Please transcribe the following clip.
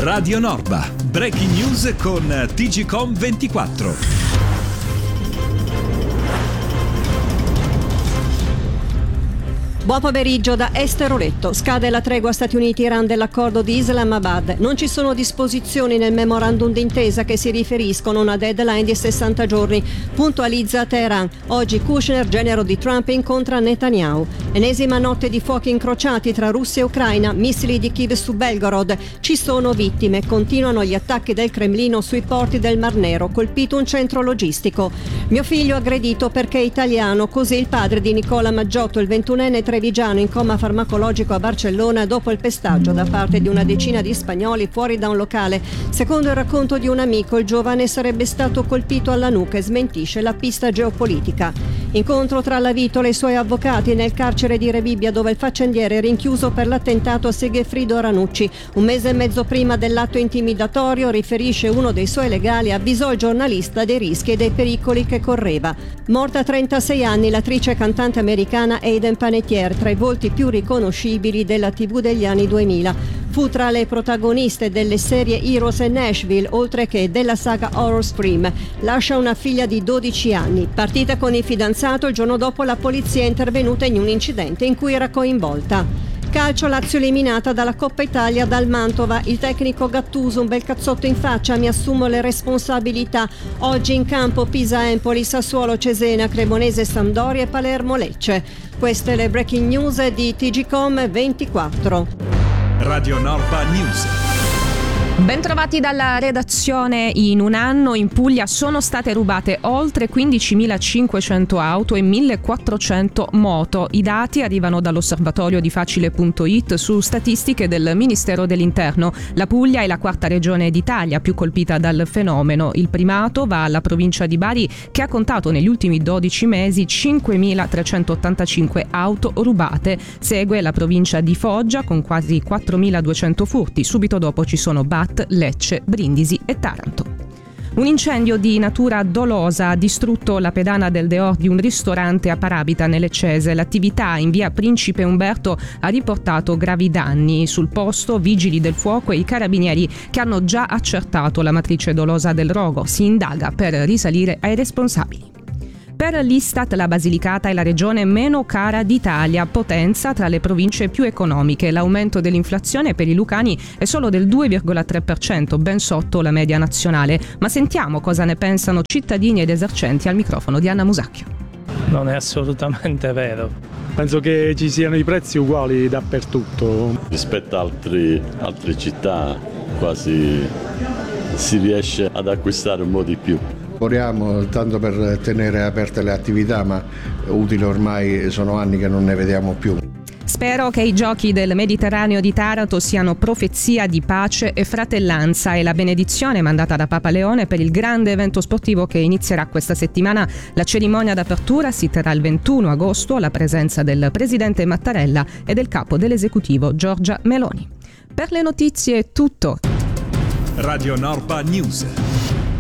Radio Norba, breaking news con TGcom 24. Buon pomeriggio da Esther Oletto. Scade la tregua Stati Uniti-Iran dell'accordo di Islamabad. Non ci sono disposizioni nel memorandum d'intesa che si riferiscono a una deadline di 60 giorni. Puntualizza Teheran. Oggi Kushner, genero di Trump, incontra Netanyahu. Ennesima notte di fuochi incrociati tra Russia e Ucraina, missili di Kiev su Belgorod. Ci sono vittime. Continuano gli attacchi del Cremlino sui porti del Mar Nero. Colpito un centro logistico. Mio figlio aggredito perché è italiano. Così il padre di Nicola Maggiotto, il 21enne trevigiano in coma farmacologico a Barcellona dopo il pestaggio da parte di una decina di spagnoli fuori da un locale. Secondo il racconto di un amico, il giovane sarebbe stato colpito alla nuca e smentisce la pista geopolitica. Incontro tra la Vitola e i suoi avvocati nel carcere di Rebibbia, dove il faccendiere è rinchiuso per l'attentato a Segefrido Ranucci. Un mese e mezzo prima dell'atto intimidatorio, riferisce uno dei suoi legali, avvisò il giornalista dei rischi e dei pericoli che correva. Morta a 36 anni l'attrice e cantante americana Hayden Panettiere, tra i volti più riconoscibili della TV degli anni 2000. Fu tra le protagoniste delle serie Heroes e Nashville, oltre che della saga Horror Scream. Lascia una figlia di 12 anni. Partita con il fidanzato, il giorno dopo la polizia è intervenuta in un incidente in cui era coinvolta. Calcio, Lazio eliminata dalla Coppa Italia dal Mantova. Il tecnico Gattuso, un bel cazzotto in faccia, mi assumo le responsabilità. Oggi in campo Pisa-Empoli, Sassuolo-Cesena, Cremonese-Sampdoria e Palermo-Lecce. Queste le breaking news di TGcom 24. Radio Norba News. Bentrovati dalla redazione. In un anno in Puglia sono state rubate oltre 15.500 auto e 1.400 moto. I dati arrivano dall'osservatorio di Facile.it su statistiche del Ministero dell'Interno. La Puglia è la quarta regione d'Italia più colpita dal fenomeno. Il primato va alla provincia di Bari, che ha contato negli ultimi 12 mesi 5.385 auto rubate. Segue la provincia di Foggia con quasi 4.200 furti. Subito dopo ci sono Bat, Lecce, Brindisi e Taranto. Un incendio di natura dolosa ha distrutto la pedana del dehors di un ristorante a Parabita nelle Cese. L'attività in via Principe Umberto ha riportato gravi danni. Sul posto vigili del fuoco e i carabinieri che hanno già accertato la matrice dolosa del rogo. Si indaga per risalire ai responsabili. Per l'Istat la Basilicata è la regione meno cara d'Italia, Potenza tra le province più economiche. L'aumento dell'inflazione per i lucani è solo del 2,3%, ben sotto la media nazionale. Ma sentiamo cosa ne pensano cittadini ed esercenti al microfono di Anna Musacchio. Non è assolutamente vero. Penso che ci siano i prezzi uguali dappertutto. Rispetto a altre città quasi si riesce ad acquistare un po' di più. Lavoriamo tanto per tenere aperte le attività, ma utile ormai sono anni che non ne vediamo più. Spero che i giochi del Mediterraneo di Taranto siano profezia di pace e fratellanza e la benedizione mandata da Papa Leone per il grande evento sportivo che inizierà questa settimana. La cerimonia d'apertura si terrà il 21 agosto alla presenza del presidente Mattarella e del capo dell'esecutivo Giorgia Meloni. Per le notizie è tutto. Radio Norba News.